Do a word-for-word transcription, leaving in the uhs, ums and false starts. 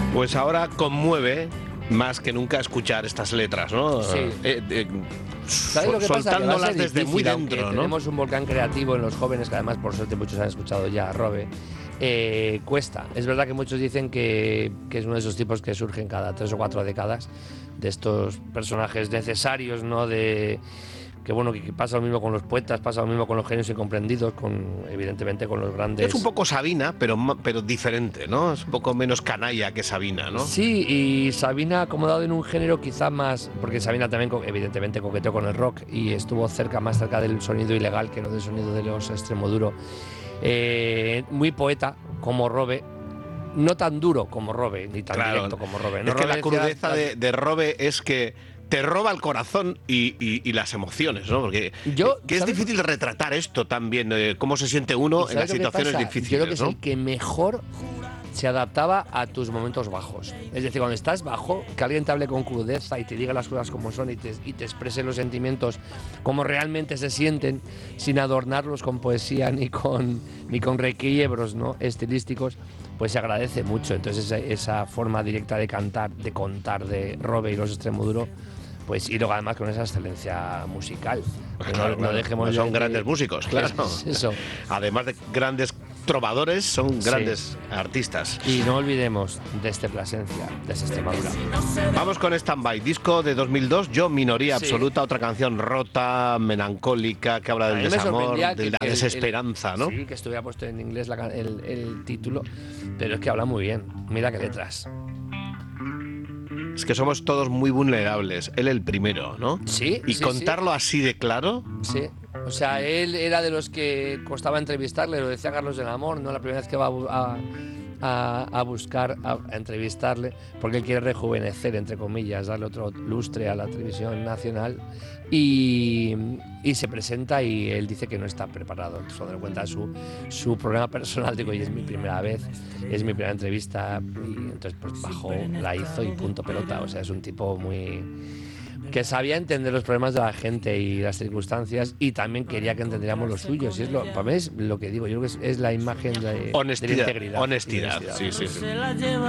Pues ahora conmueve más que nunca escuchar estas letras, ¿no? Sí. Eh, eh, ¿Sabes lo que pasa? Que va a ser desde difícil, muy aunque dentro, ¿no? tenemos un volcán creativo en los jóvenes, que además por suerte muchos han escuchado ya a Robe. Eh, cuesta. Es verdad que muchos dicen que, que es uno de esos tipos que surgen cada tres o cuatro décadas, de estos personajes necesarios, ¿no? De que bueno, que pasa lo mismo con los poetas, pasa lo mismo con los genios incomprendidos, con evidentemente con los grandes. Es un poco Sabina, pero, pero diferente, ¿no? Es un poco menos canalla que Sabina, ¿no? Sí, y Sabina acomodado en un género quizá más, porque Sabina también evidentemente coqueteó con el rock y estuvo cerca, más cerca del sonido ilegal que no del sonido de los Extremoduro. Eh, muy poeta como Robe, no tan duro como Robe, ni tan claro, directo como Robe. No, es que Robe la crudeza decía, de, de Robe es que te roba el corazón y, y, y las emociones, ¿no? Porque yo, que es ¿sabes? difícil retratar esto también, eh, cómo se siente uno en las situaciones difíciles, yo creo que ¿no? es el que mejor se adaptaba a tus momentos bajos. Es decir, cuando estás bajo, que alguien te hable con crudeza y te diga las cosas como son y te, y te exprese los sentimientos como realmente se sienten, sin adornarlos con poesía ni con, ni con requiebros, ¿no? estilísticos, pues se agradece mucho. Entonces esa, esa forma directa de cantar, de contar de Robe y los Extremoduro, pues y luego además con esa excelencia musical. Pues no, claro, no claro, dejemos son de, grandes músicos, claro. Es eso. Además de grandes trovadores, son Sí. grandes artistas. Y no olvidemos de este Plasencia, de esta Extremadura. Vamos con Stand-By, disco de dos mil dos, Yo Minoría Sí. Absoluta, otra canción rota, melancólica, que habla A del mí me desamor, sorprendía de que- la que el- desesperanza, el- ¿no? Sí, que estuviera puesto en inglés la can- el, el título, pero es que habla muy bien. Mira qué letras. Es que somos todos muy vulnerables, él el primero, ¿no? Sí, Y sí, contarlo así de claro, Sí, o sea, él era de los que costaba entrevistarle, lo decía Carlos del Amor, ¿no? La primera vez que va a, bu- a, a- a buscar, a, a entrevistarle, porque él quiere rejuvenecer, entre comillas, darle otro lustre a la televisión nacional, y, y se presenta y él dice que no está preparado. Entonces, cuando le cuenta su, su problema personal, digo, y es mi primera vez, es mi primera entrevista, y entonces pues bajó, la hizo y punto pelota. O sea, es un tipo muy... que sabía entender los problemas de la gente y las circunstancias, y también quería que entendiéramos los suyos. Y es lo, para mí es lo que digo, yo creo que es, es la imagen de, de la honestidad, integridad. honestidad, y de sí, sí, sí. Se la lleva